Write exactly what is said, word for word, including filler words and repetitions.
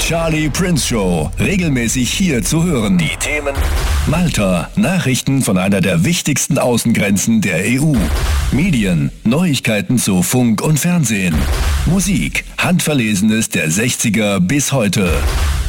Charlie Prince Show. Regelmäßig hier zu hören. Die Themen: Malta, Nachrichten von einer der wichtigsten Außengrenzen der E U. Medien, Neuigkeiten zu Funk und Fernsehen. Musik, Handverlesenes der sechziger bis heute.